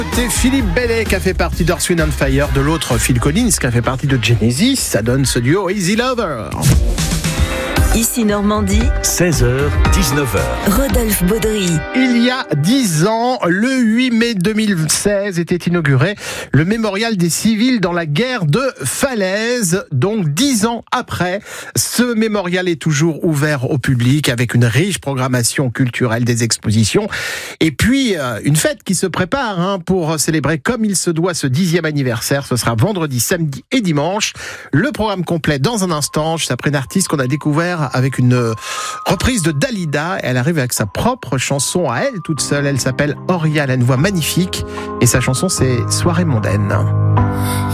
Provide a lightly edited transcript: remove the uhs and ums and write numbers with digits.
C'est Philippe Bellet qui a fait partie d'Earth, Wind & Fire, de l'autre Phil Collins qui a fait partie de Genesis. Ça donne ce duo Easy Lover. Ici Normandie, 16h, 19h. Rodolphe Baudry. Il y a 10 ans, le 8 mai 2016, était inauguré le mémorial des civils dans la guerre de Falaise. Donc 10 ans après, ce mémorial est toujours ouvert au public avec une riche programmation culturelle, des expositions. Et puis, une fête qui se prépare pour célébrer comme il se doit ce 10e anniversaire. Ce sera vendredi, samedi et dimanche. Le programme complet dans un instant. Juste après une artiste qu'on a découvert avec une reprise de Dalida. Elle arrive avec sa propre chanson à elle toute seule. Elle s'appelle Auria, elle a une voix magnifique et sa chanson c'est Soirée mondaine.